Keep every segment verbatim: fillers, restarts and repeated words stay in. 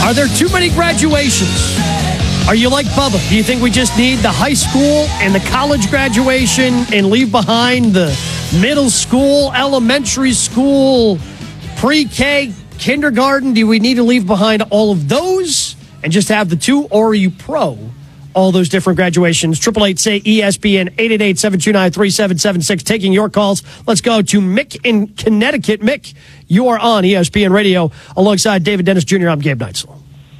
Are there too many graduations? Are you like Bubba? Do you think we just need the high school and the college graduation and leave behind the middle school, elementary school, pre-K, kindergarten? Do we need to leave behind all of those and just have the two? Or are you pro all those different graduations? Triple eight say E S P N, eight eight eight, seven two nine, three seven seven six. Taking your calls. Let's go to Mick in Connecticut. Mick, you are on E S P N Radio alongside David Dennis Junior I'm Gabe Neitzel.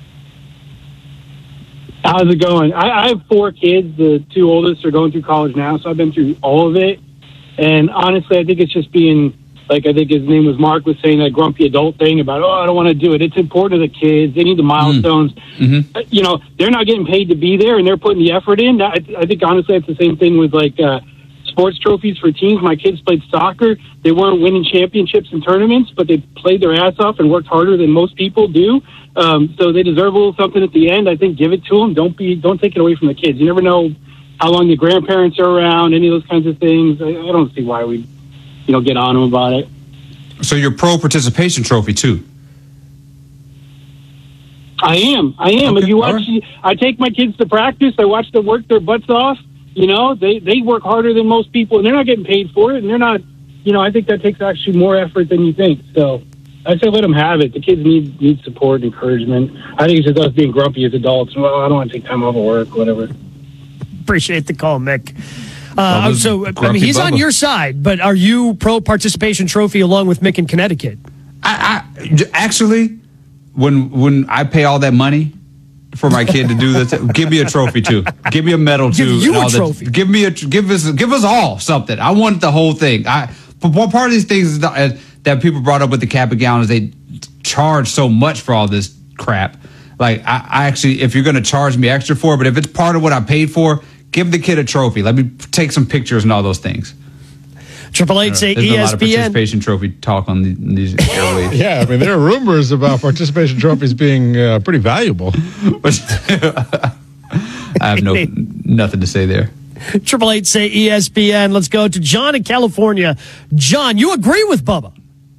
How's it going? I, I have four kids. The two oldest are going through college now, so I've been through all of it. And honestly, I think it's just being, like I think his name was Mark, was saying that grumpy adult thing about, oh, I don't want to do it. It's important to the kids. They need the milestones. Mm-hmm. You know, they're not getting paid to be there, and they're putting the effort in. I, I think, honestly, it's the same thing with, like, uh, sports trophies for teams. My kids played soccer. They weren't winning championships and tournaments, but they played their ass off and worked harder than most people do. Um, so they deserve a little something at the end. I think give it to them. Don't be, don't take it away from the kids. You never know how long your grandparents are around, any of those kinds of things. I, I don't see why we, you know, get on them about it. So you're pro participation trophy too? I am. I am. Okay. If you watch, right. I take my kids to practice. I watch them work their butts off. You know, they, they work harder than most people, and they're not getting paid for it. And they're not, you know, I think that takes actually more effort than you think. So I say let them have it. The kids need need support, encouragement. I think it's just us being grumpy as adults. Well, I don't want to take time off of work, whatever. Appreciate the call, Mick. Uh, so, I mean, he's Bubba. On your side, but are you pro participation trophy along with Mick in Connecticut? I, I actually, when when I pay all that money for my kid to do this, give me a trophy too. Give me a medal too. Give you and all a trophy. That. Give me a give us give us all something. I want the whole thing. I but one part of these things is that, that people brought up with the cap and gown is they charge so much for all this crap. Like I, I actually, if you're going to charge me extra for it, but if it's part of what I paid for, give the kid a trophy. Let me take some pictures and all those things. Triple eight say There's E S P N. Been a lot of participation trophy talk on the, these airwaves. Yeah, I mean there are rumors about participation trophies being uh, pretty valuable. I have no nothing to say there. Triple eight say E S P N. Let's go to John in California. John, you agree with Bubba?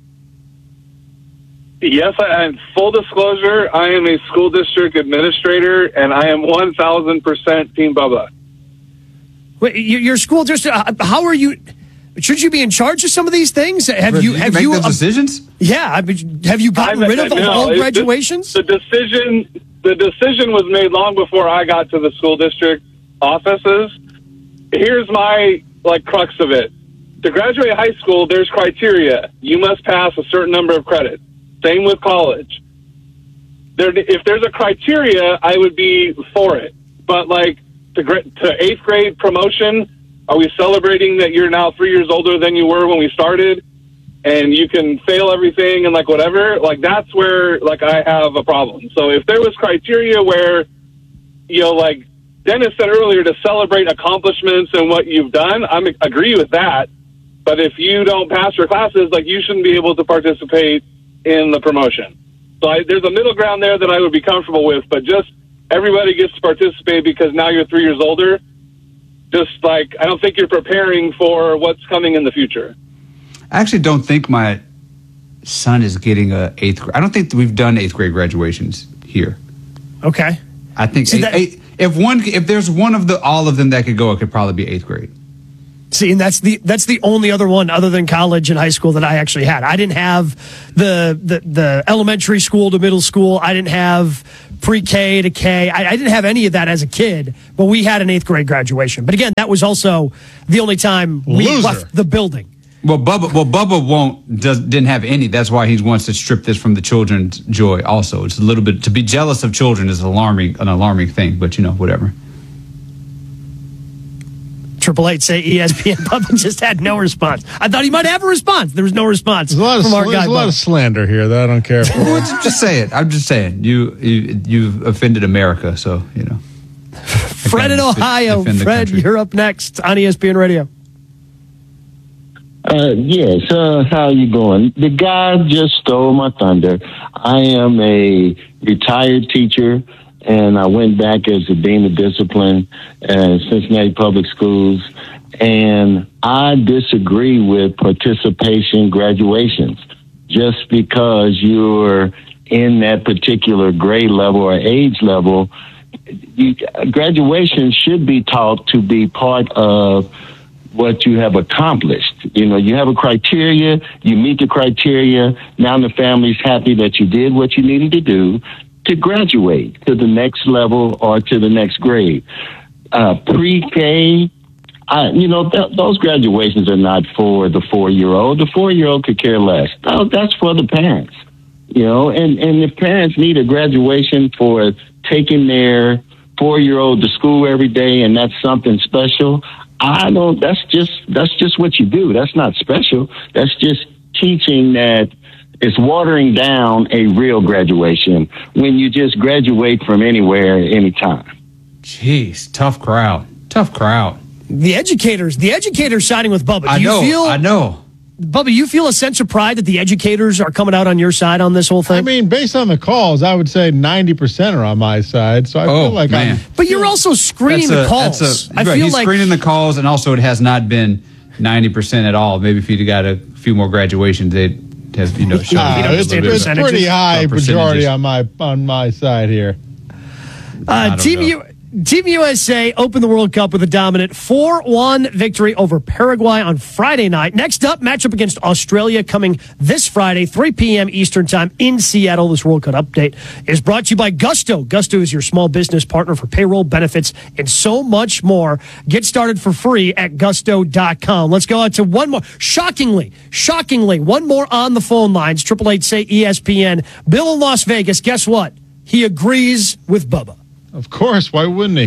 Yes, I am. Full disclosure, I am a school district administrator, and I am one thousand percent Team Bubba. Wait, your school district, how are you? Should you be in charge of some of these things? Have Did you, you have make you, those decisions? Yeah, I mean, have you gotten I'm, rid of no, all it, graduations? The, the decision, the decision was made long before I got to the school district offices. Here's my like crux of it: to graduate high school, there's criteria. You must pass a certain number of credits. Same with college. There, if there's a criteria, I would be for it. But like to, to eighth grade promotion, are we celebrating that you're now three years older than you were when we started, and you can fail everything and like whatever? Like that's where like I have a problem. So if there was criteria where, you know, like Dennis said earlier, to celebrate accomplishments and what you've done, I agree with that. But if you don't pass your classes, like you shouldn't be able to participate in the promotion. So I, there's a middle ground there that I would be comfortable with, but just everybody gets to participate because now you're three years older. Just like, I don't think you're preparing for what's coming in the future. I actually don't think my son is getting a eighth grade. I don't think we've done eighth grade graduations here. Okay. I think See, eight, that, eight, if one, if there's one of the all of them that could go, it could probably be eighth grade. See, and that's the that's the only other one other than college and high school that I actually had. I didn't have the the, the elementary school to middle school. I didn't have pre-K to K. I, I didn't have any of that as a kid, but we had an eighth grade graduation. But again, that was also the only time we Loser. left the building. Well, Bubba, well, Bubba won't does, didn't have any. That's why he wants to strip this from the children's joy. Also, it's a little bit to be jealous of children is alarming, an alarming thing. But you know, whatever. Triple eight say E S P N. Bubba just had no response. I thought he might have a response. There was no response There's a lot of, from our sl- guy. there's a lot of slander here that I don't care for. Well, just say it. I'm just saying you you you've offended America, so you know. Fred in Ohio. Fred, you're up next on E S P N Radio. Uh, yes, uh, how you going? The guy just stole my thunder. I am a retired teacher, and I went back as a dean of discipline at Cincinnati Public Schools, and I disagree with participation graduations. Just because you're in that particular grade level or age level, you, graduation should be taught to be part of what you have accomplished. You know, you have a criteria, you meet the criteria, now the family's happy that you did what you needed to do to graduate to the next level or to the next grade. Uh, pre-K, I, you know, th- those graduations are not for the four-year-old. The four-year-old could care less. No, that's for the parents, you know, and, and if parents need a graduation for taking their four-year-old to school every day and that's something special, I don't, that's just, that's just what you do. That's not special. That's just teaching that it's watering down a real graduation when you just graduate from anywhere, anytime. Jeez, tough crowd. Tough crowd. The educators, the educators siding with Bubba. Do I you know, feel, I know. Bubba, you feel a sense of pride that the educators are coming out on your side on this whole thing? I mean, based on the calls, I would say ninety percent are on my side. So I Oh, feel like man. I'm. But you're also screening That's the a- calls. that's a- I right, feel he's like screening the calls, and also it has not been ninety percent at all. Maybe if you'd got a few more graduations, it has, you know, shown Uh, You don't it's understand it's percentages? pretty high Oh, percentages. majority on my on my side here. Uh, don't Team, know. U- Team U S A opened the World Cup with a dominant four one victory over Paraguay on Friday night. Next up, matchup against Australia coming this Friday, three p.m. Eastern Time in Seattle. This World Cup update is brought to you by Gusto. Gusto is your small business partner for payroll, benefits, and so much more. Get started for free at gusto dot com. Let's go out to one more. Shockingly, shockingly, one more on the phone lines. Triple eight say E S P N. Bill in Las Vegas, guess what? He agrees with Bubba. Of course, why wouldn't he?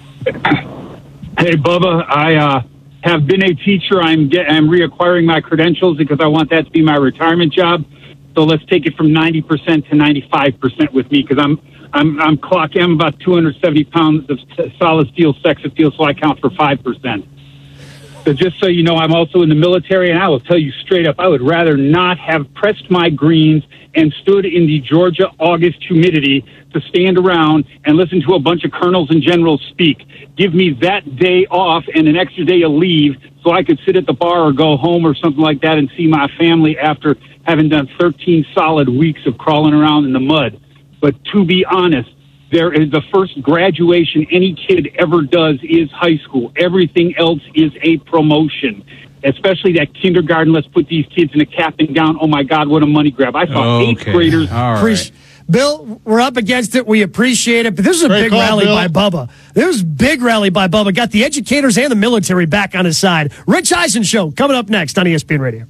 Hey, Bubba, I uh, have been a teacher. I'm get, I'm reacquiring my credentials because I want that to be my retirement job. So let's take it from ninety percent to ninety-five percent with me because I'm I'm I'm clocking. I'm about two hundred seventy pounds of solid steel sex appeal, so I count for five percent. So just so you know, I'm also in the military, and I will tell you straight up, I would rather not have pressed my greens and stood in the Georgia August humidity to stand around and listen to a bunch of colonels and generals speak. Give me that day off and an extra day of leave so I could sit at the bar or go home or something like that and see my family after having done thirteen solid weeks of crawling around in the mud. But to be honest, there is the first graduation any kid ever does is high school. Everything else is a promotion, especially that kindergarten. Let's put these kids in a cap and gown. Oh, my God, what a money grab. I saw Okay. eighth graders. All Appreci- right. Bill, we're up against it. We appreciate it. But this is a Great big call, rally Bill. by Bubba. There was a big rally by Bubba. Got the educators and the military back on his side. Rich Eisen Show coming up next on E S P N Radio.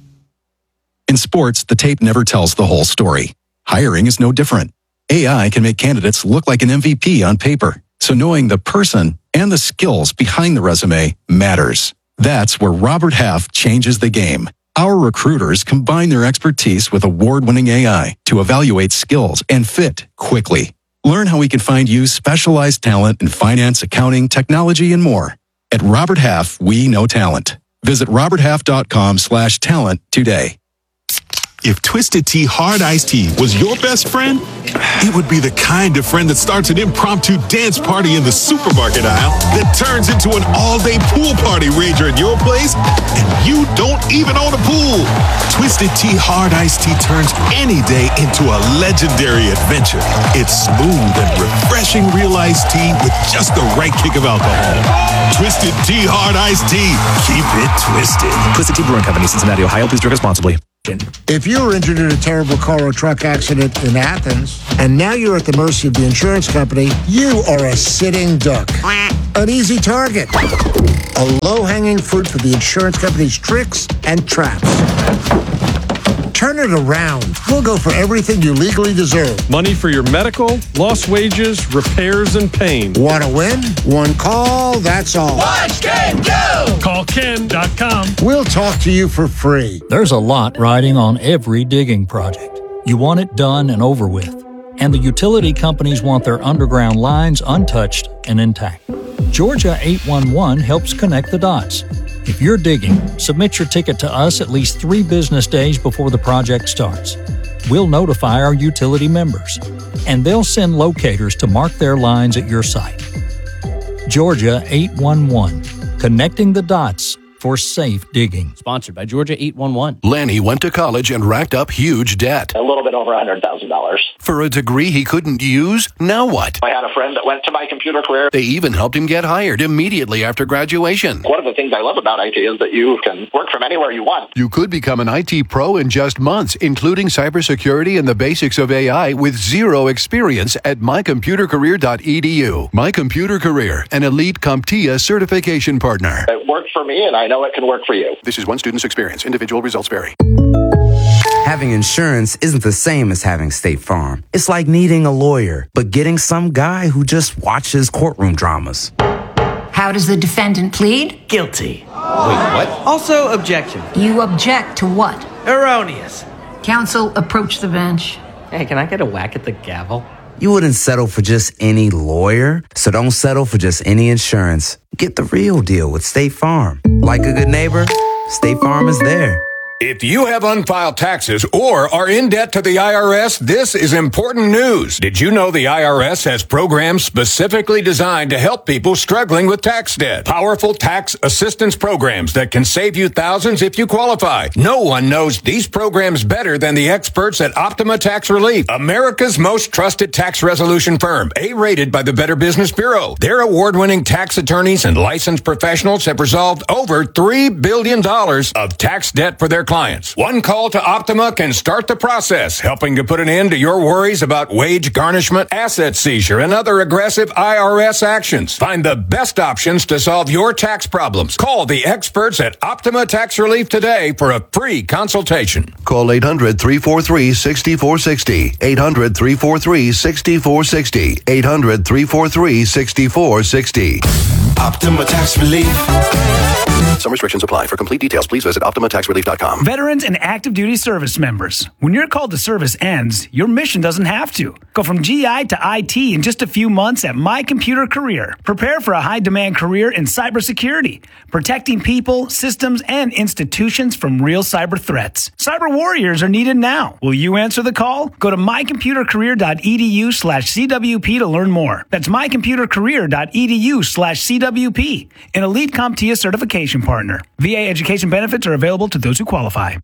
In sports, the tape never tells the whole story. Hiring is no different. A I can make candidates look like an M V P on paper. So knowing the person and the skills behind the resume matters. That's where Robert Half changes the game. Our recruiters combine their expertise with award-winning A I to evaluate skills and fit quickly. Learn how we can find you specialized talent in finance, accounting, technology, and more. At Robert Half, we know talent. Visit roberthalf.com slash talent today. If Twisted Tea Hard Iced Tea was your best friend, it would be the kind of friend that starts an impromptu dance party in the supermarket aisle that turns into an all-day pool party rager at your place, and you don't even own a pool. Twisted Tea Hard Iced Tea turns any day into a legendary adventure. It's smooth and refreshing real iced tea with just the right kick of alcohol. Twisted Tea Hard Iced Tea. Keep it twisted. Twisted Tea Brewing Company, Cincinnati, Ohio. Please drink responsibly. If you were injured in a terrible car or truck accident in Athens, and now you're at the mercy of the insurance company, you are a sitting duck. An easy target. A low-hanging fruit for the insurance company's tricks and traps. Turn it around. We'll go for everything you legally deserve. Money for your medical, lost wages, repairs, and pain. Want to win? One call, that's all. Watch Ken go! Call Ken dot com. We'll talk to you for free. There's a lot riding on every digging project. You want it done and over with. And the utility companies want their underground lines untouched and intact. Georgia eight one one helps connect the dots. If you're digging, submit your ticket to us at least three business days before the project starts. We'll notify our utility members, and they'll send locators to mark their lines at your site. Georgia eight one one, connecting the dots for safe digging. Sponsored by Georgia eight one one. Lanny went to college and racked up huge debt. A little bit over one hundred thousand dollars. For a degree he couldn't use? Now what? I had a friend that went to My Computer Career. They even helped him get hired immediately after graduation. One of the things I love about I T is that you can work from anywhere you want. You could become an I T pro in just months, including cybersecurity and the basics of A I with zero experience at my computer career dot e d u. My Computer Career, an elite CompTIA certification partner. It worked for me, and I know it can work for you. This is one student's experience. Individual results vary. Having insurance isn't the same as having State Farm. It's like needing a lawyer, but getting some guy who just watches courtroom dramas. How does the defendant plead? Guilty. Wait, what? Also, objection. You object to what? Erroneous. Counsel, approach the bench. Hey, can I get a whack at the gavel? You wouldn't settle for just any lawyer, so don't settle for just any insurance. Get the real deal with State Farm. Like a good neighbor, State Farm is there. If you have unfiled taxes or are in debt to the I R S, this is important news. Did you know the I R S has programs specifically designed to help people struggling with tax debt? Powerful tax assistance programs that can save you thousands if you qualify. No one knows these programs better than the experts at Optima Tax Relief, America's most trusted tax resolution firm, A-rated by the Better Business Bureau. Their award-winning tax attorneys and licensed professionals have resolved over three billion dollars of tax debt for their clients. One call to Optima can start the process, helping to put an end to your worries about wage garnishment, asset seizure, and other aggressive I R S actions. Find the best options to solve your tax problems. Call the experts at Optima Tax Relief today for a free consultation. Call eight hundred, three four three, six four six zero. eight hundred, three four three, six four six zero. eight hundred, three four three, six four six zero. Optima Tax Relief. Some restrictions apply. For complete details, please visit optima tax relief dot com. Veterans and active duty service members. When your call to service ends, your mission doesn't have to. Go from G I to I T in just a few months at My Computer Career. Prepare for a high-demand career in cybersecurity, protecting people, systems, and institutions from real cyber threats. Cyber warriors are needed now. Will you answer the call? Go to my computer career dot e d u slash c w p to learn more. That's my computer career dot e d u slash c w p, an elite CompTIA certification partner. V A education benefits are available to those who qualify.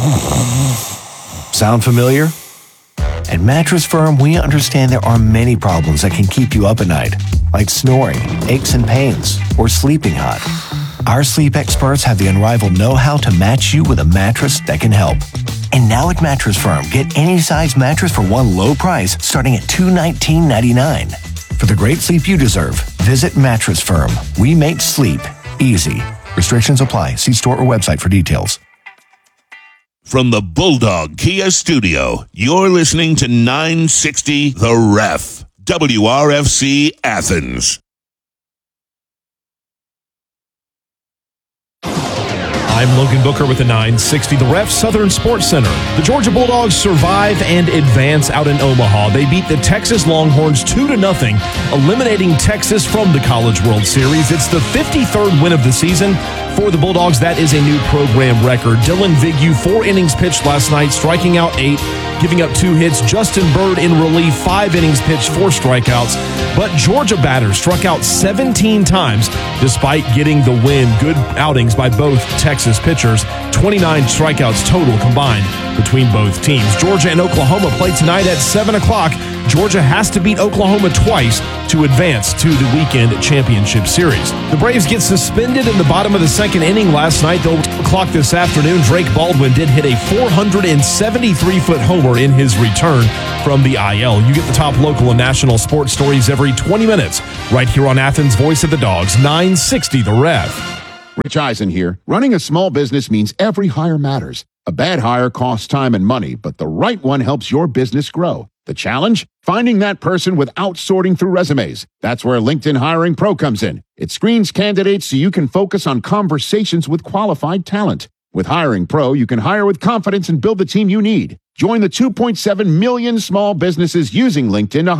Sound familiar? At Mattress Firm, we understand there are many problems that can keep you up at night, like snoring, aches and pains, or sleeping hot. Our sleep experts have the unrivaled know-how to match you with a mattress that can help. And now at Mattress Firm, get any size mattress for one low price starting at two hundred nineteen dollars and ninety-nine cents. For the great sleep you deserve, visit Mattress Firm. We make sleep easy. Restrictions apply. See store or website for details. From the Bulldog Kia Studio, you're listening to nine sixty The Ref, W R F C Athens. I'm Logan Booker with the nine sixty The Ref Southern Sports Center. The Georgia Bulldogs survive and advance out in Omaha. They beat the Texas Longhorns two to nothing, eliminating Texas from the College World Series. It's the fifty-third win of the season for the Bulldogs. That is a new program record. Dylan Vigue, four innings pitched last night, striking out eight, giving up two hits. Justin Bird in relief, five innings pitched, four strikeouts. But Georgia batters struck out seventeen times despite getting the win. Good outings by both Texas pitchers. twenty-nine strikeouts total combined between both teams. Georgia and Oklahoma play tonight at seven o'clock. Georgia has to beat Oklahoma twice to advance to the weekend championship series. The Braves get suspended in the bottom of the second inning last night. Though two o'clock this afternoon, Drake Baldwin did hit a four hundred seventy-three foot homer in his return from the I L. You get the top local and national sports stories every twenty minutes right here on Athens' Voice of the Dogs, nine sixty The Ref. Rich Eisen here. Running a small business means every hire matters. A bad hire costs time and money, but the right one helps your business grow. The challenge? Finding that person without sorting through resumes. That's where LinkedIn Hiring Pro comes in. It screens candidates so you can focus on conversations with qualified talent. With Hiring Pro, you can hire with confidence and build the team you need. Join the two point seven million small businesses using LinkedIn to hire.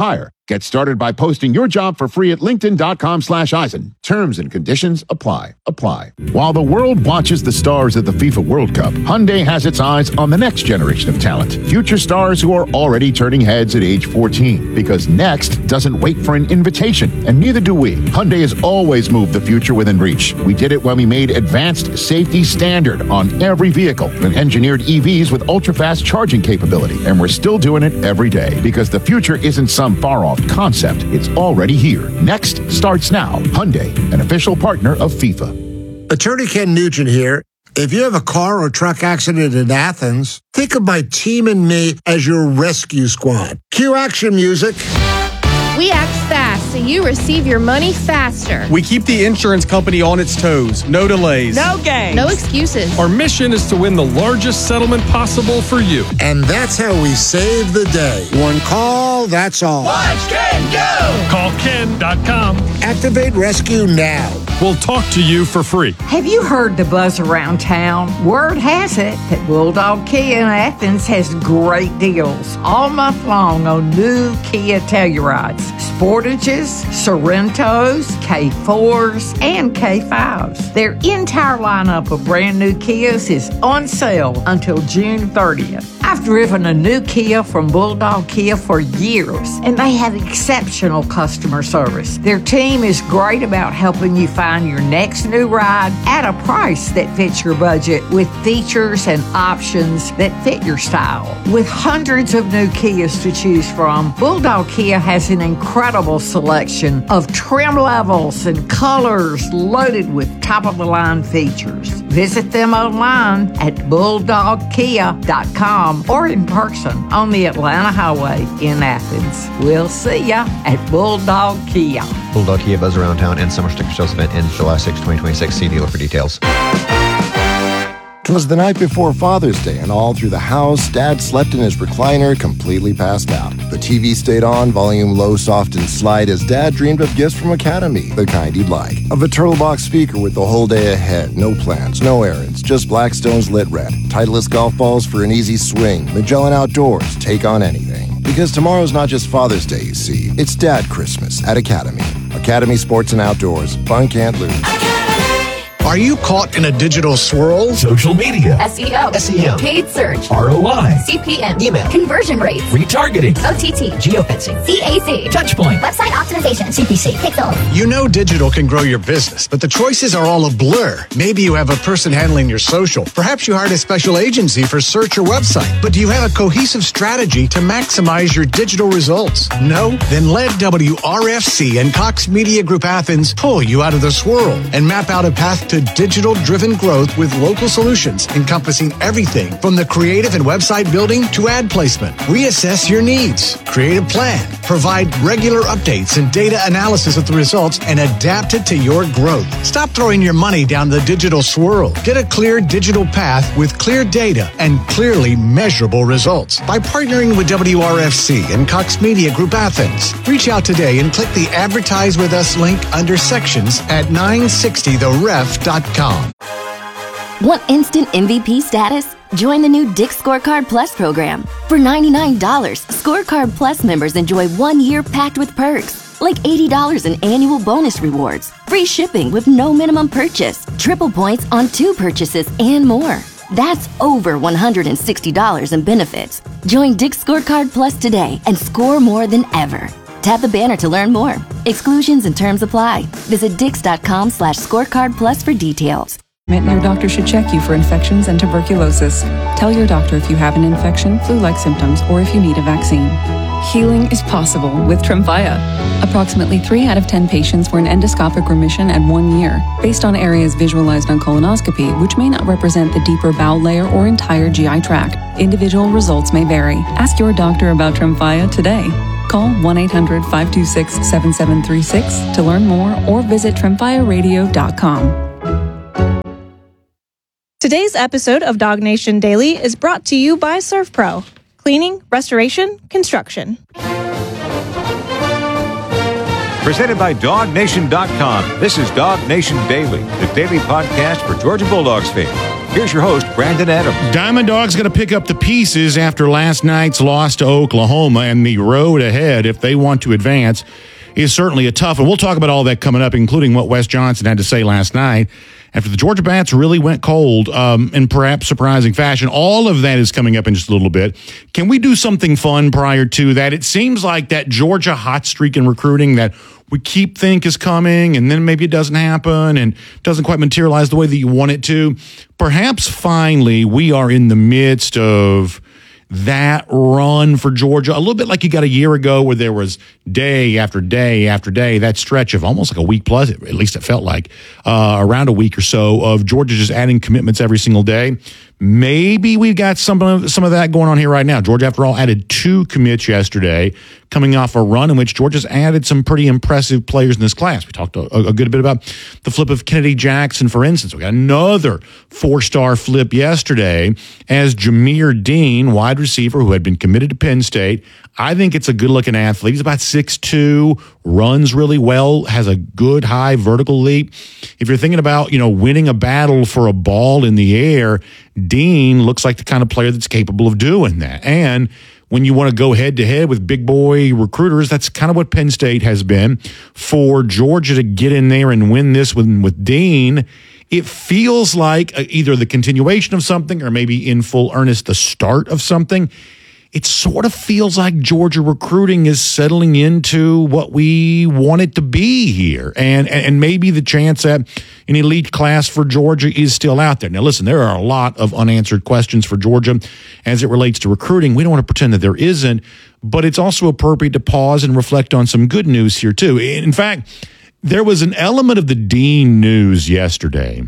Get started by posting your job for free at linkedin.com slash Eisen. Terms and conditions apply. Apply. While the world watches the stars at the FIFA World Cup, Hyundai has its eyes on the next generation of talent. Future stars who are already turning heads at age fourteen. Because next doesn't wait for an invitation, and neither do we. Hyundai has always moved the future within reach. We did it when we made advanced safety standard on every vehicle and engineered E Vs with ultra-fast charging capability. And we're still doing it every day because the future isn't some far-off concept. It's already here. Next starts now. Hyundai, an official partner of FIFA. Attorney Ken Nugent here. If you have a car or truck accident in Athens, think of my team and me as your rescue squad. Cue action music. We act fast so you receive your money faster. We keep the insurance company on its toes. No delays. No games. No excuses. Our mission is to win the largest settlement possible for you. And that's how we save the day. One call, that's all. Watch Ken go! Call ken dot com. Activate rescue now. We'll talk to you for free. Have you heard the buzz around town? Word has it that Bulldog Kia in Athens has great deals all month long on new Kia Tellurides, Sportages, Sorrentos, K fours, and K fives. Their entire lineup of brand new Kias is on sale until June thirtieth. I've driven a new Kia from Bulldog Kia for years, and they have exceptional customer service. Their team is great about helping you find your next new ride at a price that fits your budget with features and options that fit your style. With hundreds of new Kias to choose from, Bulldog Kia has an incredible selection of trim levels and colors loaded with top-of-the-line features. Visit them online at bulldog kia dot com or in person on the Atlanta Highway in Athens. We'll see ya at Bulldog Kia. Bulldog Kia Buzz Around Town and Summer Sticker Sales event ends July sixth, twenty twenty-six. See dealer for details. It was the night before Father's Day, and all through the house, Dad slept in his recliner, completely passed out. The T V stayed on, volume low, soft, and slight, as Dad dreamed of gifts from Academy, the kind he'd like. A VituralBox speaker with the whole day ahead. No plans, no errands, just Blackstone's lit red. Titleist golf balls for an easy swing. Magellan Outdoors, take on anything. Because tomorrow's not just Father's Day, you see. It's Dad Christmas at Academy. Academy Sports and Outdoors. Fun can't lose. Are you caught in a digital swirl? Social media, S E O, S E M, paid search, R O I, C P M, email, conversion rates, retargeting, O T T, geofencing, C A C, touchpoint, website optimization, C P C, pixel. You know digital can grow your business, but the choices are all a blur. Maybe you have a person handling your social. Perhaps you hired a special agency for search or website. But do you have a cohesive strategy to maximize your digital results? No? Then let W R F C and Cox Media Group Athens pull you out of the swirl and map out a path to digital-driven growth with local solutions encompassing everything from the creative and website building to ad placement. Reassess your needs, create a plan, provide regular updates and data analysis of the results, and adapt it to your growth. Stop throwing your money down the digital swirl. Get a clear digital path with clear data and clearly measurable results by partnering with W R F C and Cox Media Group Athens. Reach out today and click the Advertise With Us link under sections at nine sixty the ref dot com. Want instant M V P status? Join the new Dick's Scorecard Plus program. For ninety-nine dollars, Scorecard Plus members enjoy one year packed with perks, like eighty dollars in annual bonus rewards, free shipping with no minimum purchase, triple points on two purchases, and more. That's over one hundred sixty dollars in benefits. Join Dick's Scorecard Plus today and score more than ever. Tap the banner to learn more. Exclusions and terms apply. Visit dix.com slash scorecard plus for details. Your doctor should check you for infections and tuberculosis. Tell your doctor if you have an infection, flu-like symptoms, or if you need a vaccine. Healing is possible with Tremfya. Approximately three out of ten patients were in endoscopic remission at one year, based on areas visualized on colonoscopy, which may not represent the deeper bowel layer or entire G I tract. Individual results may vary. Ask your doctor about Tremfya today. Call one eight hundred five two six seven seven three six to learn more or visit tremfya radio dot com. Today's episode of Dog Nation Daily is brought to you by ServPro. Cleaning, restoration, construction. Presented by dog nation dot com. This is Dog Nation Daily, the daily podcast for Georgia Bulldogs fans. Here's your host, Brandon Adams. Diamond Dogs going to pick up the pieces after last night's loss to Oklahoma, and the road ahead, if they want to advance, is certainly a tough one. We'll talk about all that coming up, including what Wes Johnson had to say last night after the Georgia Bats really went cold um, in perhaps surprising fashion. All of that is coming up in just a little bit. Can we do something fun prior to that? It seems like that Georgia hot streak in recruiting that we keep think is coming, and then maybe it doesn't happen and doesn't quite materialize the way that you want it to. Perhaps finally we are in the midst of that run for Georgia, a little bit like you got a year ago where there was day after day after day, that stretch of almost like a week plus, at least it felt like, uh, around a week or so of Georgia just adding commitments every single day. Maybe we've got some of, some of that going on here right now. Georgia, after all, added two commits yesterday, coming off a run in which Georgia's added some pretty impressive players in this class. We talked a, a good bit about the flip of Kennedy Jackson, for instance. We got another four-star flip yesterday as Jameer Dean, wide receiver who had been committed to Penn State. I think it's a good-looking athlete. He's about six two, runs really well, has a good high vertical leap. If you're thinking about, you know, winning a battle for a ball in the air, Dean looks like the kind of player that's capable of doing that. And when you want to go head-to-head with big boy recruiters, that's kind of what Penn State has been. For Georgia to get in there and win this with, with Dean, it feels like either the continuation of something or maybe in full earnest the start of something. It sort of feels like Georgia recruiting is settling into what we want it to be here. And, and maybe the chance that an elite class for Georgia is still out there. Now, listen, there are a lot of unanswered questions for Georgia as it relates to recruiting. We don't want to pretend that there isn't, but it's also appropriate to pause and reflect on some good news here, too. In fact, there was an element of the Dean news yesterday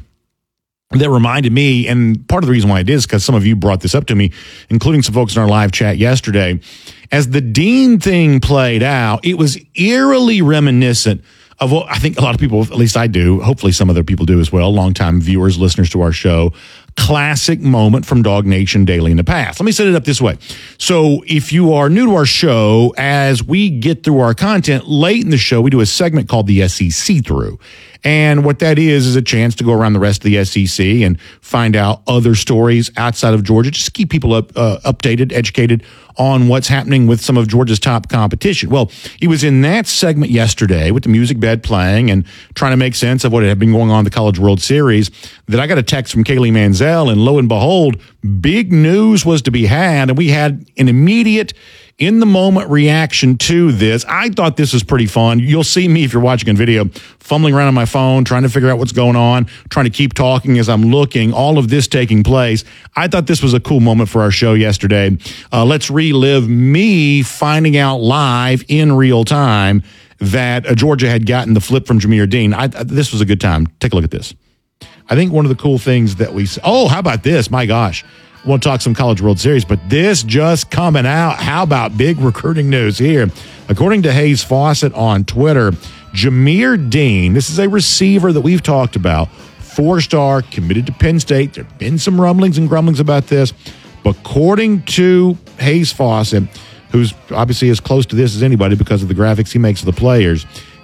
that reminded me, and part of the reason why I did is because some of you brought this up to me, including some folks in our live chat yesterday. As the Dean thing played out, it was eerily reminiscent of what I think a lot of people, at least I do, hopefully some other people do as well, longtime viewers, listeners to our show, classic moment from Dog Nation Daily in the past. Let me set it up this way. So if you are new to our show, as we get through our content, late in the show, we do a segment called the S E C Through. And what that is, is a chance to go around the rest of the S E C and find out other stories outside of Georgia. Just keep people up, uh, updated, educated on what's happening with some of Georgia's top competition. Well, he was in that segment yesterday with the music bed playing and trying to make sense of what had been going on in the College World Series that I got a text from Kaylee Manziel, and lo and behold, big news was to be had, and we had an immediate in-the-moment reaction to this. I thought this was pretty fun. You'll see me, if you're watching a video, fumbling around on my phone, trying to figure out what's going on, trying to keep talking as I'm looking, all of this taking place. I thought this was a cool moment for our show yesterday. Uh, let's relive me finding out live in real time that uh, Georgia had gotten the flip from Jameer Dean. I, I, this was a good time. Take a look at this. I think one of the cool things that we... Oh, how about this? My gosh. We'll talk some College World Series, but this just coming out. How about big recruiting news here? According to Hayes Fawcett on Twitter, Jameer Dean, this is a receiver that we've talked about, four-star, committed to Penn State. There have been some rumblings and grumblings about this, but according to Hayes Fawcett, who's obviously as close to this as anybody because of the graphics he makes of the players,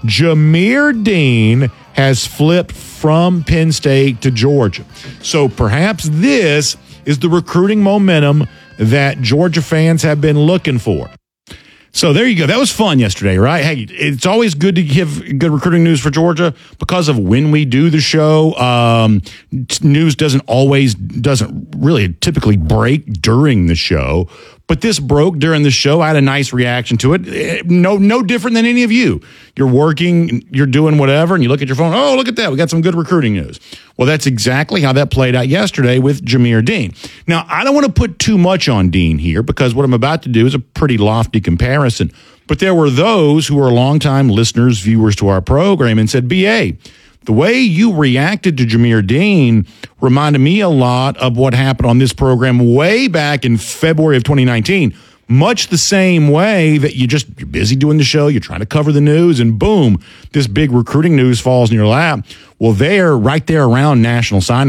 Jameer Dean has flipped from Penn State to Georgia. So perhaps this is the recruiting momentum that Georgia fans have been looking for. So there you go. That was fun yesterday, right? Hey, it's always good to give good recruiting news for Georgia because of when we do the show. Um, news doesn't always, doesn't really typically break during the show, but this broke during the show. I had a nice reaction to it. No, no different than any of you. You're working, you're doing whatever, and you look at your phone. Oh, look at that. We got some good recruiting news. Well, that's exactly how that played out yesterday with Jameer Dean. Now, I don't want to put too much on Dean here because what I'm about to do is a pretty lofty comparison. But there were those who were longtime listeners, viewers to our program and said, B A, the way you reacted to Jameer Dean reminded me a lot of what happened on this program way back in February of twenty nineteen. Much the same way that you just, you're busy doing the show, you're trying to cover the news, and boom, this big recruiting news falls in your lap. Well, there, right there around National Signing